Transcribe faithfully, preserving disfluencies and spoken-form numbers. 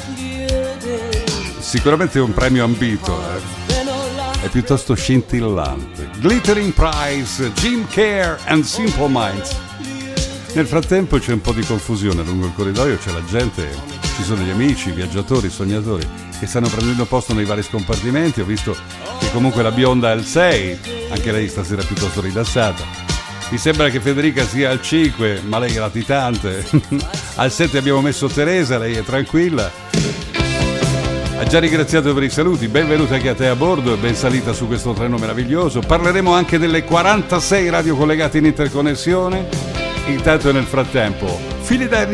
Sicuramente è un premio ambito, eh? È piuttosto scintillante. Glittering Prize, Jim Kerr and Simple Minds. Nel frattempo c'è un po' di confusione lungo il corridoio, c'è la gente, ci sono gli amici, viaggiatori, sognatori che stanno prendendo posto nei vari scompartimenti. Ho visto che comunque la bionda è al sei, anche lei stasera è piuttosto rilassata. Mi sembra che Federica sia al cinque, ma lei è latitante. Al sette abbiamo messo Teresa, lei è tranquilla. Ha già ringraziato per i saluti, benvenuta anche a te a bordo e ben salita su questo treno meraviglioso. Parleremo anche delle quarantasei radio collegate in interconnessione. Intanto nel frattempo, fili da